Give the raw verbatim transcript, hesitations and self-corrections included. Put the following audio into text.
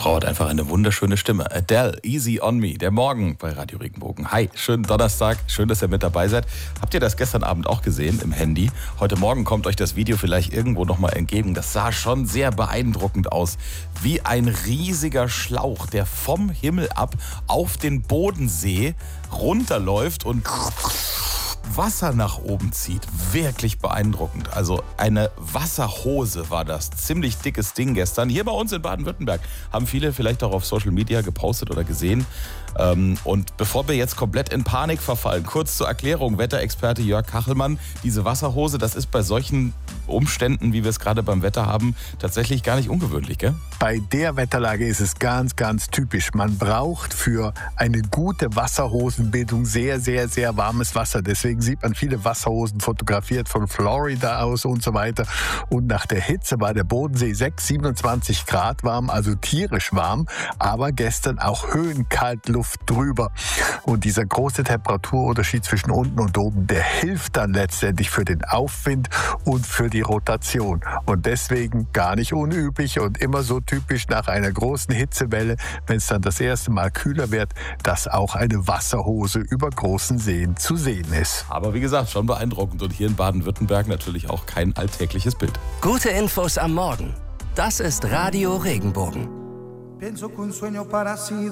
Frau hat einfach eine wunderschöne Stimme. Adele, Easy on Me, der Morgen bei Radio Regenbogen. Hi, schönen Donnerstag, schön, dass ihr mit dabei seid. Habt ihr das gestern Abend auch gesehen im Handy? Heute Morgen kommt euch das Video vielleicht irgendwo nochmal entgegen. Das sah schon sehr beeindruckend aus. Wie ein riesiger Schlauch, der vom Himmel ab auf den Bodensee runterläuft und Wasser nach oben zieht. Wirklich beeindruckend. Also eine Wasserhose war das. Ziemlich dickes Ding gestern. Hier bei uns in Baden-Württemberg haben viele vielleicht auch auf Social Media gepostet oder gesehen. Und bevor wir jetzt komplett in Panik verfallen, kurz zur Erklärung, Wetterexperte Jörg Kachelmann, diese Wasserhose, das ist bei solchen Umständen, wie wir es gerade beim Wetter haben, tatsächlich gar nicht ungewöhnlich, gell? Bei der Wetterlage ist es ganz, ganz typisch. Man braucht für eine gute Wasserhosenbildung sehr, sehr, sehr warmes Wasser. Deswegen sieht man viele Wasserhosen fotografiert von Florida aus und so weiter. Und nach der Hitze war der Bodensee sechs, siebenundzwanzig Grad warm, also tierisch warm, aber gestern auch Höhenkaltluft drüber. Und dieser große Temperaturunterschied zwischen unten und oben, der hilft dann letztendlich für den Aufwind und für die Rotation. Und deswegen gar nicht unüblich und immer so typisch nach einer großen Hitzewelle, wenn es dann das erste Mal kühler wird, dass auch eine Wasserhose über großen Seen zu sehen ist. Aber wie gesagt, schon beeindruckend und hier in Baden-Württemberg natürlich auch kein alltägliches Bild. Gute Infos am Morgen. Das ist Radio Regenbogen. Pienso que un sueño parecido